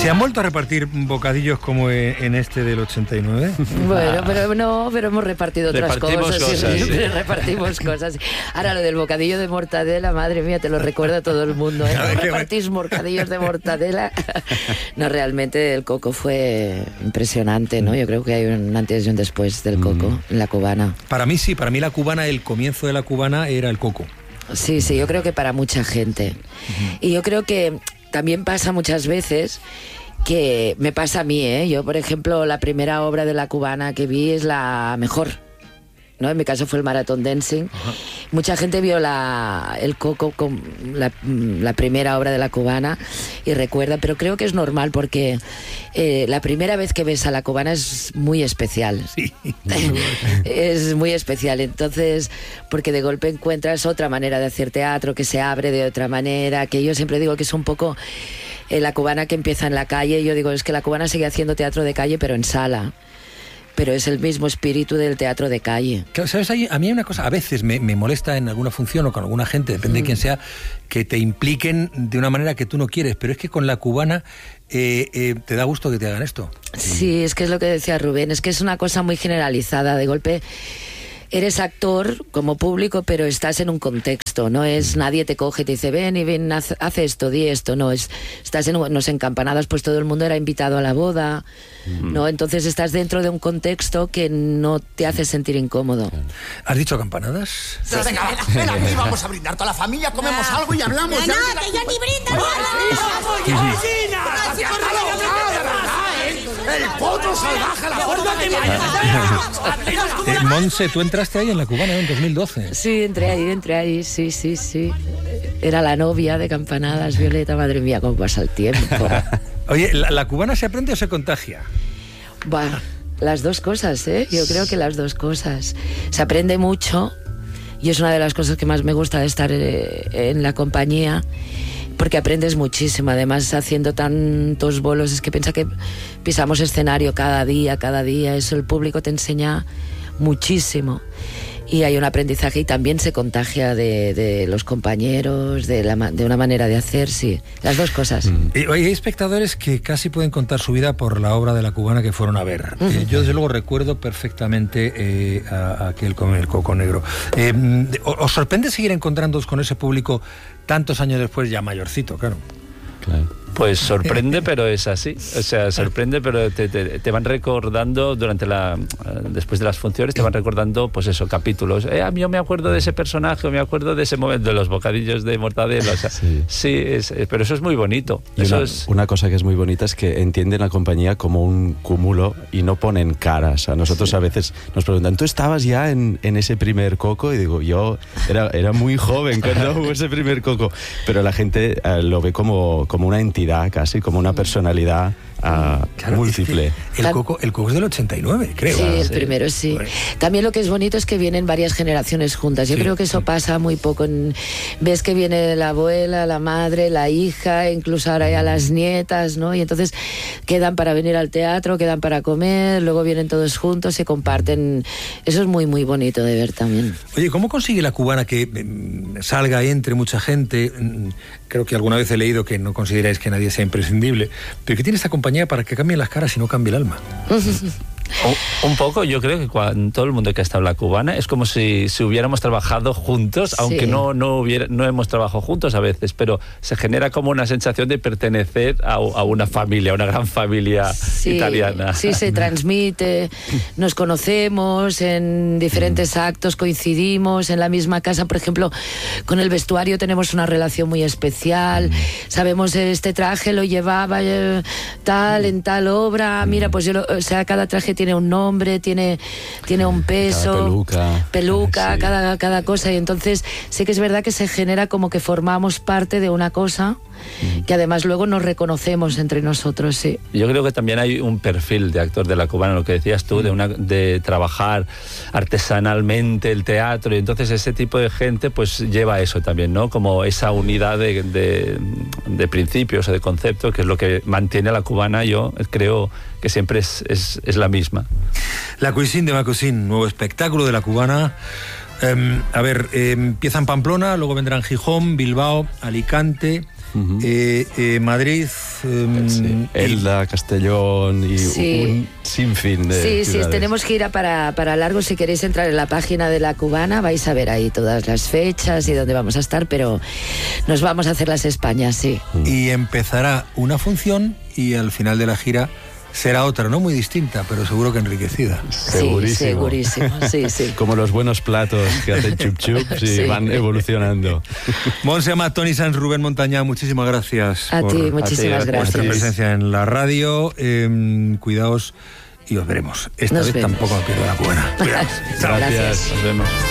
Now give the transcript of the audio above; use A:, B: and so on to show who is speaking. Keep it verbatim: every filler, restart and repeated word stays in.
A: ¿Se han vuelto a repartir bocadillos como en este del ochenta y nueve?
B: Bueno, pero no, pero hemos repartido otras
C: Repartimos
B: cosas.
C: cosas,
B: sí,
C: sí.
B: Repartimos cosas. Ahora, lo del bocadillo de mortadela, madre mía, te lo recuerda todo el mundo, ¿eh? ¿No repartís bocadillos de mortadela? No, realmente el coco fue impresionante, ¿no? Yo creo que hay un antes y un después del coco mm. en la cubana.
A: Para mí sí, para mí la cubana, el comienzo de la cubana era el coco.
B: Sí, sí, yo creo que para mucha gente. Uh-huh. Y yo creo que también pasa muchas veces que me pasa a mí, ¿eh? Yo, por ejemplo, la primera obra de la cubana que vi es la mejor, ¿no? En mi caso fue el Marathon Dancing. Uh-huh. Mucha gente vio la, el coco con la, la primera obra de la cubana y recuerda, pero creo que es normal porque eh, la primera vez que ves a la cubana es muy especial.
A: Sí.
B: Es muy especial, entonces, porque de golpe encuentras otra manera de hacer teatro, que se abre de otra manera, que yo siempre digo que es un poco eh, la cubana que empieza en la calle. Yo digo, es que la cubana sigue haciendo teatro de calle, pero en sala. Pero es el mismo espíritu del teatro de calle.
A: Claro, ¿sabes? A mí hay una cosa, a veces me, me molesta en alguna función o con alguna gente, depende mm. de quién sea, que te impliquen de una manera que tú no quieres, pero es que con la cubana eh, eh, te da gusto que te hagan esto.
B: Sí, es que es lo que decía Rubén, es que es una cosa muy generalizada, de golpe eres actor como público, pero estás en un contexto, no es nadie te coge y te dice ven y ven, haz, haz esto, di esto, no, es estás en, no sé, en Campanadas pues todo el mundo era invitado a la boda, mm. ¿no? Entonces estás dentro de un contexto que no te hace sentir incómodo.
A: ¿Has dicho Campanadas?
D: Sí. Pero venga, ven aquí, vamos a brindar toda la familia, comemos ah. algo y hablamos.
E: No,
D: ya
E: no, que yo ni brindo.
D: ¡Vamos, ya, vecina! ¡El potro salvaje, la gorda de
A: eh, Monse, tú entraste ahí en la cubana en dos mil doce.
B: Sí, entré ahí, entré ahí, sí, sí, sí. Era la novia de Campanadas, Violeta, madre mía, cómo pasa el tiempo.
A: Oye, ¿la, ¿la cubana se aprende o se contagia?
B: Bah, las dos cosas, ¿eh? Yo creo que las dos cosas. Se aprende mucho y es una de las cosas que más me gusta de estar en la compañía, porque aprendes muchísimo, además haciendo tantos bolos, es que piensa que pisamos escenario cada día, cada día, eso el público te enseña muchísimo y hay un aprendizaje y también se contagia de, de los compañeros, de, la, de una manera de hacer, sí, las dos cosas.
A: Mm. Y hay espectadores que casi pueden contar su vida por la obra de la cubana que fueron a ver. Uh-huh. Eh, yo desde luego recuerdo perfectamente eh, a, a aquel con el coco negro. Eh, ¿Os sorprende seguir encontrándoos con ese público tantos años después, ya mayorcito, claro?
C: Claro. Pues sorprende, pero es así. O sea, sorprende, pero te, te, te van recordando durante la... Después de las funciones, te van recordando, pues eso, capítulos. Eh, a mí yo me acuerdo de ese personaje, o me acuerdo de ese momento, de los bocadillos de mortadela. O sea, sí, sí es, pero eso es muy bonito.
F: Y
C: eso
F: una,
C: es...
F: una cosa que es muy bonita es que entienden la compañía como un cúmulo y no ponen caras. A nosotros sí. A veces nos preguntan, ¿tú estabas ya en, en ese primer coco? Y digo, yo era, era muy joven cuando hubo ese primer coco. Pero la gente uh, lo ve como, como una entidad, casi como una personalidad uh, claro, múltiple.
A: El coco, el coco es del ochenta y nueve, creo.
B: Sí, el sí. primero sí. Bueno. También lo que es bonito es que vienen varias generaciones juntas. Yo sí, creo que eso sí. pasa muy poco. En, ves que viene la abuela, la madre, la hija, incluso ahora ya las nietas, ¿no? Y entonces quedan para venir al teatro, quedan para comer, luego vienen todos juntos, se comparten. Eso es muy, muy bonito de ver también.
A: Oye, ¿cómo consigue la cubana que eh, salga, entre mucha gente? Creo que alguna vez he leído que no consideráis que nadie sea imprescindible, pero que tiene esta compañía para que cambien las caras y no cambie el alma.
C: Un, un poco, yo creo que cuando, todo el mundo que ha estado en la cubana es como si, si hubiéramos trabajado juntos, sí. aunque no, no, hubiera, no hemos trabajado juntos a veces, pero se genera como una sensación de pertenecer a, a una familia, a una gran familia
B: sí,
C: italiana.
B: Sí, se transmite, nos conocemos en diferentes actos, coincidimos en la misma casa, por ejemplo, con el vestuario tenemos una relación muy especial, sabemos este traje lo llevaba eh, tal, en tal obra, mira, pues yo, lo, o sea, cada traje tiene un nombre, tiene, tiene un peso,
F: cada peluca,
B: peluca
F: sí.
B: cada, cada cosa, y entonces sí que es verdad que se genera como que formamos parte de una cosa mm. que además luego nos reconocemos entre nosotros, sí.
C: Yo creo que también hay un perfil de actor de la cubana, lo que decías tú, mm. de, una, de trabajar artesanalmente el teatro, y entonces ese tipo de gente pues lleva eso también, ¿no? Como esa unidad de, de, de principios o de conceptos, que es lo que mantiene a la cubana, yo creo que siempre es, es, es la misma.
A: La Cuisine de Macusin, nuevo espectáculo de la cubana. Eh, a ver, eh, empieza en Pamplona, luego vendrán Gijón, Bilbao, Alicante, uh-huh. eh, eh, Madrid, eh,
F: Sí. Elda, Castellón y
B: Sí.
F: un sinfín de
B: Sí, sí,
F: ciudades.
B: tenemos gira para, para largo. Si queréis entrar en la página de La Cubana, vais a ver ahí todas las fechas y dónde vamos a estar, pero nos vamos a hacer las Españas, sí.
A: y empezará una función y al final de la gira será otra, no muy distinta, pero seguro que enriquecida.
F: Segurísimo.
B: Sí, segurísimo, sí, sí.
F: Como los buenos platos que hacen chup chup y
B: Sí.
F: van evolucionando.
A: Monse Amat, Toni Sanz, Rubén Montañá, muchísimas gracias
B: A
A: por
B: ti, muchísimas
C: a ti,
B: gracias.
A: vuestra presencia en la radio. Eh, cuidaos y os veremos. Esta
B: Nos
A: vez
B: vemos.
A: tampoco me pierdo la cubana. Cuidaos.
B: Gracias.
C: Nos vemos.